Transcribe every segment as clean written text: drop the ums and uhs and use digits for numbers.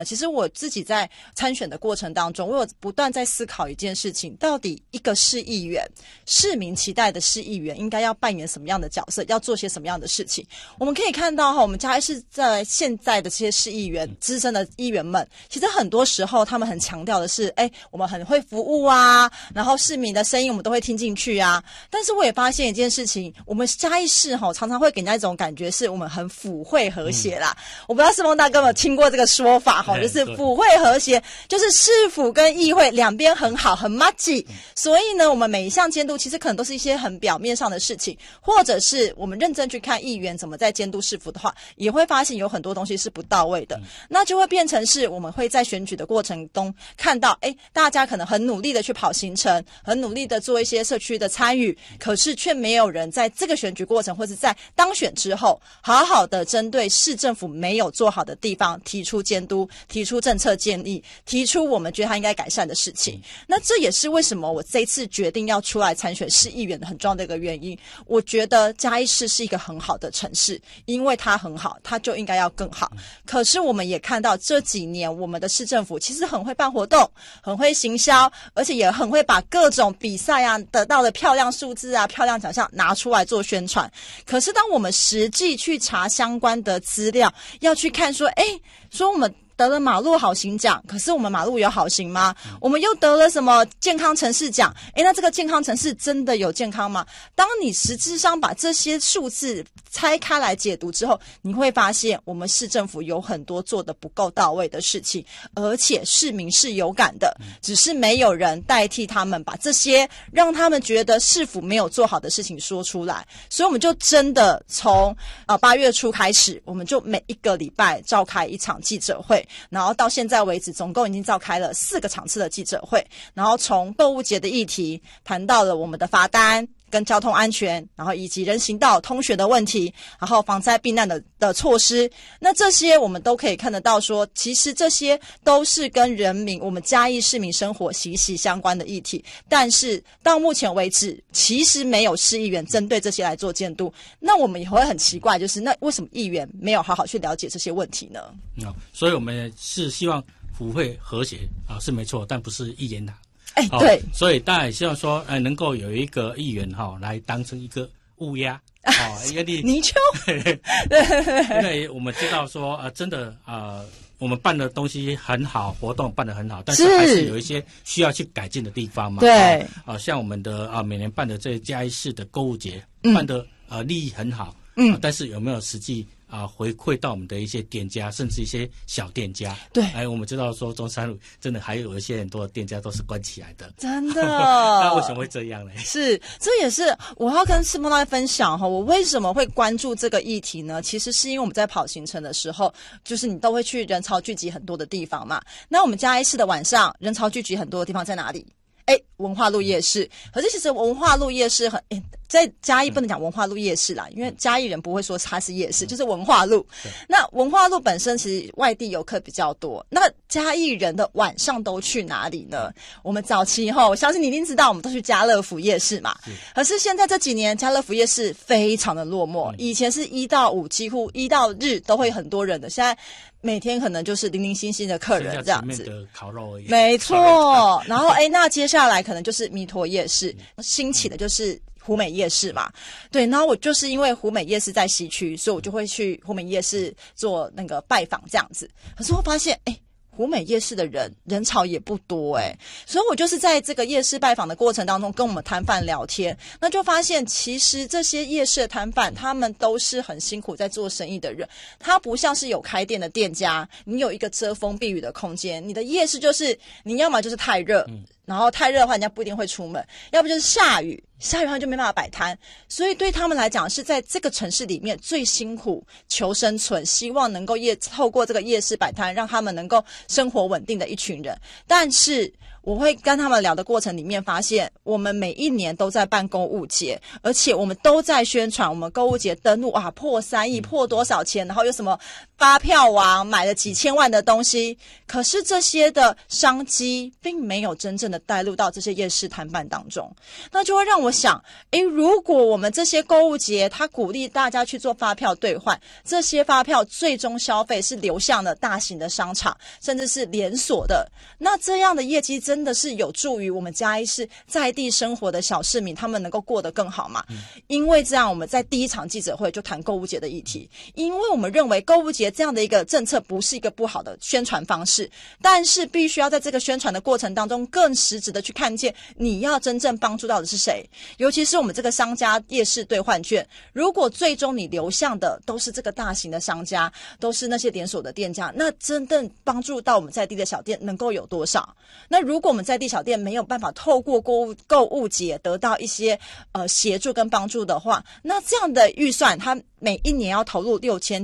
其实我自己在参选的过程当中，我有不断在思考一件事情，到底一个市议员，市民期待的市议员应该要扮演什么样的角色，要做些什么样的事情。我们可以看到我们嘉义市在现在的这些市议员，资深的议员们，其实很多时候他们很强调的是我们很会服务啊，然后市民的声音我们都会听进去啊。但是我也发现一件事情，我们嘉义市常常会给人家一种感觉是我们很府会和谐啦。我不知道世峰大哥有没有听过这个说法，就是府会和谐，就是市府跟议会两边很好，很默契。所以呢，我们每一项监督其实可能都是一些很表面上的事情，或者是我们认真去看议员怎么在监督市府的话，也会发现有很多东西是不到位的。那就会变成是我们会在选举的过程中看到大家可能很努力的去跑行程，很努力的做一些社区的参与，可是却没有人在这个选举过程或是在当选之后好好的针对市政府没有做好的地方提出监督，提出政策建议，提出我们觉得他应该改善的事情。那这也是为什么我这一次决定要出来参选市议员的很重要的一个原因。我觉得嘉义市是一个很好的城市，因为它很好，它就应该要更好。可是我们也看到这几年我们的市政府其实很会办活动，很会行销，而且也很会把各种比赛啊得到的漂亮数字啊漂亮奖项拿出来做宣传。可是当我们实际去查相关的资料，要去看说说我们得了马路好行奖，可是我们马路有好行吗？我们又得了什么健康城市奖？那这个健康城市真的有健康吗？当你实质上把这些数字拆开来解读之后，你会发现我们市政府有很多做得不够到位的事情，而且市民是有感的，只是没有人代替他们把这些让他们觉得市府没有做好的事情说出来。所以我们就真的从8月初开始，我们就每一个礼拜召开一场记者会，然后到现在为止总共已经召开了4个场次的记者会，然后从购物节的议题谈到了我们的罚单跟交通安全，然后以及人行道通学的问题，然后防灾避难的措施。那这些我们都可以看得到说，其实这些都是跟人民我们嘉义市民生活息息相关的议题，但是到目前为止其实没有市议员针对这些来做监督。那我们也会很奇怪，就是那为什么议员没有好好去了解这些问题呢？ 所以我们是希望府会和谐是没错，但不是一言堂。 对， 所以当然希望说，能够有一个议员来当成一个乌鸦，一个泥鳅， 因为我们知道说，真的我们办的东西很好，活动办得很好，但是还是有一些需要去改进的地方嘛。 对， 像我们的每年办的这嘉义市的购物节，办的利益很好，但是有没有实际回馈到我们的一些店家，甚至一些小店家？ 对， 我们知道说中山路真的还有一些很多的店家都是关起来的， 真的。 那为什么会这样呢？ 是，这也是我要跟世峰大家分享我为什么会关注这个议题呢？其实是因为我们在跑行程的时候，就是你都会去人潮聚集很多的地方嘛。那我们嘉义市的晚上人潮聚集很多的地方在哪里？文化路夜市。可是其实文化路夜市在嘉义不能讲文化路夜市啦，因为嘉义人不会说它是夜市，就是文化路。那文化路本身其实外地游客比较多，那嘉义人的晚上都去哪里呢？我们早期我相信你一定知道，我们都去家乐福夜市嘛。可是现在这几年家乐福夜市非常的落寞，以前是1到5几乎1到日都会很多人的，现在每天可能就是零零星星的客人这样子， 的烤肉而已。 没错。然后那接下来可能就是弥陀夜市，兴起的就是湖美夜市嘛。对，然后我就是因为湖美夜市在西区，所以我就会去湖美夜市做那个拜访这样子。可是我发现湖美夜市的人潮也不多所以我就是在这个夜市拜访的过程当中跟我们摊贩聊天，那就发现其实这些夜市的摊贩他们都是很辛苦在做生意的人，他不像是有开店的店家，你有一个遮风避雨的空间。你的夜市就是你要么就是太热，然后太热的话人家不一定会出门，要不就是下雨的话就没办法摆摊。所以对他们来讲是在这个城市里面最辛苦求生存，希望能够透过这个夜市摆摊让他们能够生活稳定的一群人。但是我会跟他们聊的过程里面发现，我们每一年都在办购物节，而且我们都在宣传我们购物节登录破3亿，破多少钱，然后有什么发票王买了几千万的东西。可是这些的商机并没有真正的带入到这些夜市摊贩当中。那就会让我想，如果我们这些购物节它鼓励大家去做发票兑换，这些发票最终消费是流向了大型的商场，甚至是连锁的，那这样的业绩真的是有助于我们嘉义市在地生活的小市民他们能够过得更好吗？因为这样我们在第一场记者会就谈购物节的议题，因为我们认为购物节这样的一个政策不是一个不好的宣传方式，但是必须要在这个宣传的过程当中更实质的去看见你要真正帮助到的是谁。尤其是我们这个商家夜市兑换券，如果最终你流向的都是这个大型的商家，都是那些连锁的店家，那真正帮助到我们在地的小店能够有多少？那如果我们在地小店没有办法透过购物节得到一些协助跟帮助的话，那这样的预算它每一年要投入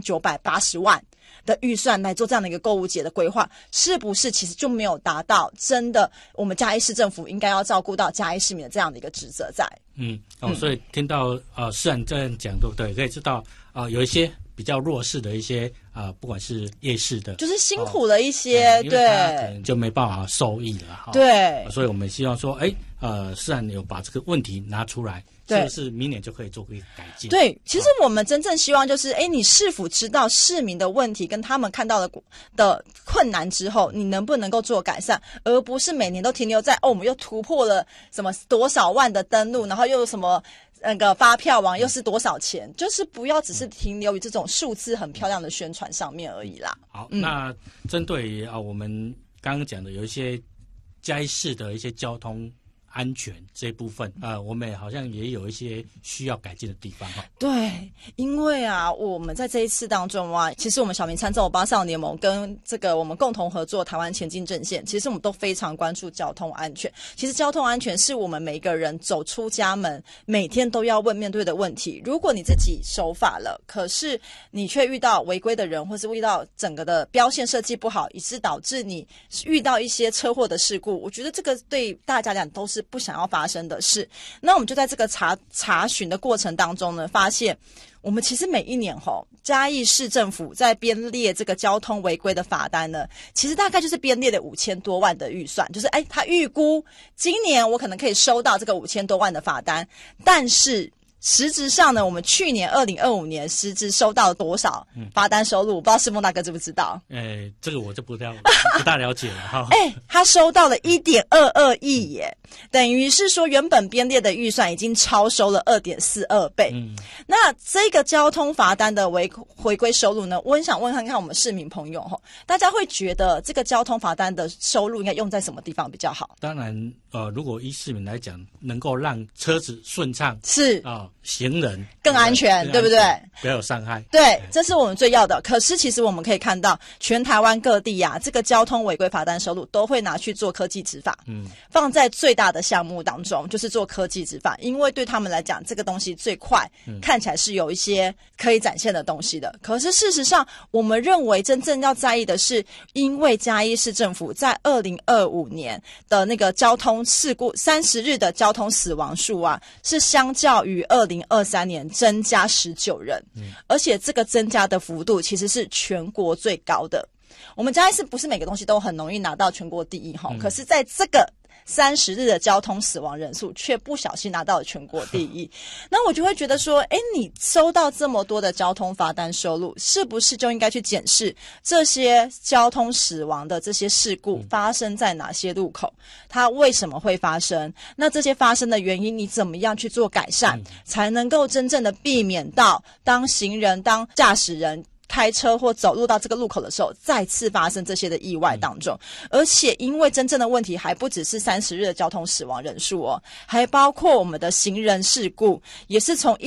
6980万的预算来做这样的一个购物节的规划，是不是其实就没有达到真的我们嘉义市政府应该要照顾到嘉义市民的这样的一个职责在？ 所以听到诗涵这样讲，对不对？可以知道有一些比较弱势的一些不管是夜市的， 就是辛苦了一些，对， 可能就没办法受益了。 对， 所以我们希望说，诗涵有把这个问题拿出来。是不是明年就可以做个改进？ 对，其实我们真正希望就是，你是否知道市民的问题跟他们看到的困难之后，你能不能够做改善，而不是每年都停留在我们又突破了什么多少万的登录，然后又有什么那个发票王又是多少钱，就是不要只是停留于这种数字很漂亮的宣传上面而已啦。 好，那针对我们刚刚讲的有一些嘉义市的一些交通安全这一部分，我们好像也有一些需要改进的地方。 对，因为我们在这一次当中其实我们小民参政巴少联盟跟这个我们共同合作台湾前进阵线，其实我们都非常关注交通安全。其实交通安全是我们每一个人走出家门每天都要面对的问题。如果你自己守法了，可是你却遇到违规的人，或是遇到整个的标线设计不好，以致导致你遇到一些车祸的事故，我觉得这个对大家讲都是不想要发生的事。那我们就在这个查询的过程当中呢，发现我们其实每一年嘉义市政府在编列这个交通违规的罚单呢，其实大概就是编列了5000多万的预算，就是他预估今年我可能可以收到这个5000多万的罚单，但是实质上呢，我们去年2025年实质收到多少罚单收入？我不知道世梦大哥知不知道？ 这个我就不大了解了哈。 他收到了1.22亿耶，等于是说原本编列的预算已经超收了2.42倍。那这个交通罚单的回归收入呢，我很想问看看我们市民朋友大家会觉得这个交通罚单的收入应该用在什么地方比较好？ 当然，如果依市民来讲，能够让车子顺畅， 是行人更安全，对不对？ 不要有伤害。 对，这是我们最要的。可是其实我们可以看到，全台湾各地这个交通违规罚单收入都会拿去做科技执法，放在最大的项目当中，就是做科技执法，因为对他们来讲，这个东西最快，看起来是有一些可以展现的东西的。可是事实上，我们认为真正要在意的是，因为嘉义市政府在2025年的那个交通事故30日的交通死亡数是相较于2023年增加19人，而且这个增加的幅度其实是全国最高的。我们嘉义市不是每个东西都很容易拿到全国第一，可是在这个30日的交通死亡人数却不小心拿到了全国第一。那我就会觉得说，你收到这么多的交通罚单收入，是不是就应该去检视这些交通死亡的这些事故发生在哪些路口，它为什么会发生，那这些发生的原因你怎么样去做改善，才能够真正的避免到当行人当驾驶人开车或走路到这个路口的时候再次发生这些的意外当中。而且因为真正的问题还不只是30日的交通死亡人数还包括我们的行人事故，也是从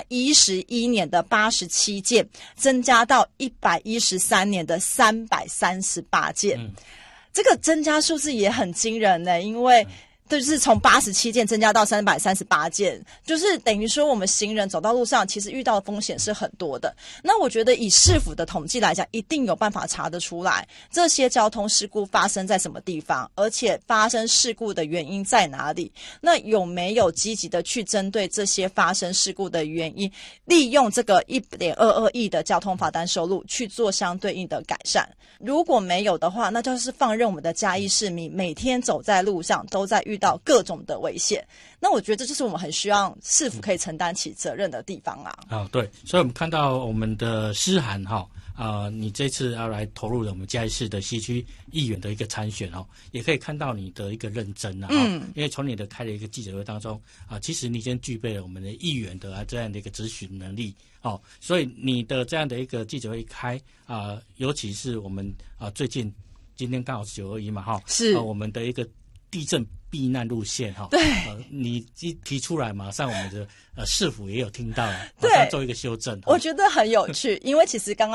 111年的87件增加到113年的338件，这个增加数字也很惊人因为就是从87件增加到338件，就是等于说我们行人走到路上，其实遇到的风险是很多的。那我觉得以市府的统计来讲，一定有办法查得出来这些交通事故发生在什么地方，而且发生事故的原因在哪里。那有没有积极的去针对这些发生事故的原因，利用这个1.22亿的交通罚单收入去做相对应的改善？如果没有的话，那就是放任我们的嘉义市民每天走在路上都在遇到各种的危险。那我觉得这就是我们很需要市府可以承担起责任的地方啊。 对，所以我们看到我们的诗涵你这次要来投入了我们嘉义市的西区议员的一个参选也可以看到你的一个认真因为从你的开了一个记者会当中其实你已经具备了我们的议员的这样的一个咨询能力所以你的这样的一个记者会一开尤其是我们最近今天刚好是921嘛是我们的一个地震避难路线对你一提出来，马上我们的市府也有听到， 对， 马上做一个修正。 我觉得很有趣，因为其实刚